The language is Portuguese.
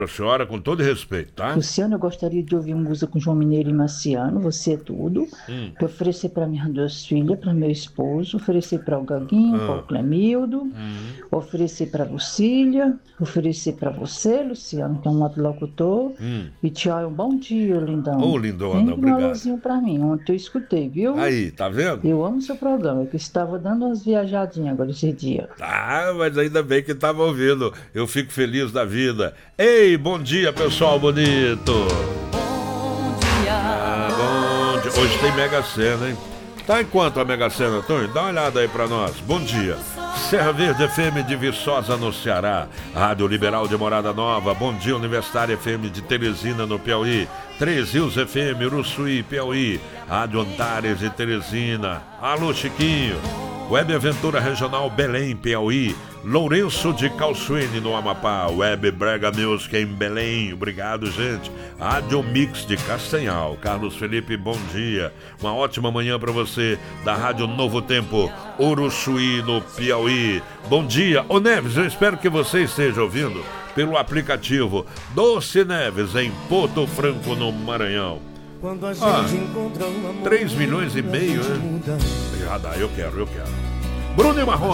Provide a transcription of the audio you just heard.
A senhora, com todo respeito, tá? Luciano, eu gostaria de ouvir música com João Mineiro e Marciano, Você é Tudo, Hum, para oferecer para minhas duas filhas, para meu esposo, oferecer para o Gaguinho, para o ah, Clemildo, hum, oferecer para Lucília, oferecer para você, Luciano, que é um outro locutor, hum. e tchau, um bom dia, lindão. Ô, lindona, Sempre um obrigado. alôzinho para mim, ontem eu escutei, viu? Aí, tá vendo? Eu amo seu programa, que estava dando umas viajadinhas agora esse dia. Ah, mas ainda bem que tava ouvindo. Eu fico feliz da vida. Ei, bom dia, pessoal bonito. Bom dia. Ah, bom dia. Hoje tem Mega Sena, hein? Tá em quanto a Mega Sena, Antônio? Dá uma olhada aí pra nós. Bom dia. Serra Verde FM de Viçosa, no Ceará. Rádio Liberal de Morada Nova. Bom dia, Universitária FM de Teresina, no Piauí. Três Rios FM, Uruçuí, Piauí. Rádio Antares de Teresina. Alô, Chiquinho. Web Aventura Regional Belém, Piauí. Lourenço de Calçuene, no Amapá. Web Brega Music em Belém. Obrigado, gente. Rádio Mix de Castanhal. Carlos Felipe, bom dia. Uma ótima manhã para você da Rádio Novo Tempo, Uruçuí, no Piauí. Bom dia. Ô Neves, eu espero que você esteja ouvindo pelo aplicativo Doce Neves, em Porto Franco, no Maranhão. Quando a gente encontra um amor, 3,5 milhões, né? Já dá, eu quero. Bruno e Marrone.